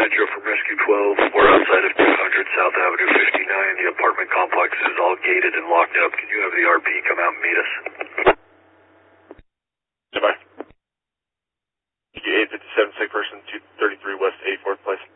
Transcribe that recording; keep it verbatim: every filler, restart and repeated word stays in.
Metro from Rescue twelve. We're outside of two hundred South Avenue fifty-nine. The apartment complex is all gated and locked up. Can you have the R P come out and meet us? Goodbye. eight fifty-seven, sick person, two thirty-three West eighty-fourth Place.